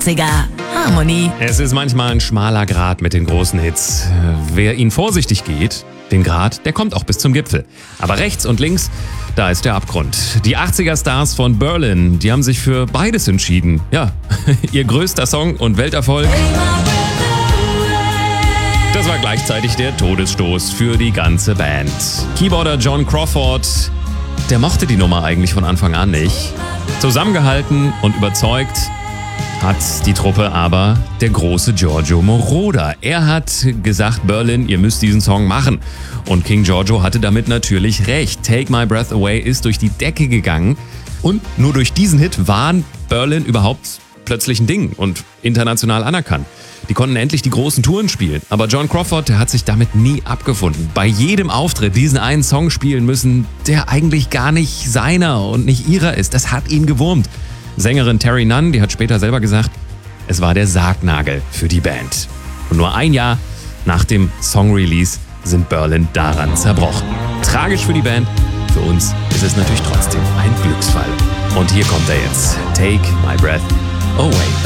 80er. Harmony. Es ist manchmal ein schmaler Grat mit den großen Hits. Wer ihn vorsichtig geht, den Grat, der kommt auch bis zum Gipfel. Aber rechts und links, da ist der Abgrund. Die 80er-Stars von Berlin, die haben sich für beides entschieden. Ja, ihr größter Song und Welterfolg. Das war gleichzeitig der Todesstoß für die ganze Band. Keyboarder John Crawford, der mochte die Nummer eigentlich von Anfang an nicht. Zusammengehalten und überzeugt hat die Truppe aber der große Giorgio Moroder. Er hat gesagt, Berlin, ihr müsst diesen Song machen. Und King Giorgio hatte damit natürlich recht. Take My Breath Away ist durch die Decke gegangen. Und nur durch diesen Hit waren Berlin überhaupt plötzlich ein Ding und international anerkannt. Die konnten endlich die großen Touren spielen. Aber John Crawford, der hat sich damit nie abgefunden. Bei jedem Auftritt diesen einen Song spielen müssen, der eigentlich gar nicht seiner und nicht ihrer ist. Das hat ihn gewurmt. Sängerin Terry Nunn, die hat später selber gesagt, es war der Sargnagel für die Band. Und nur ein Jahr nach dem Song-Release sind Berlin daran zerbrochen. Tragisch für die Band, für uns ist es natürlich trotzdem ein Glücksfall. Und hier kommt er jetzt, Take My Breath Away.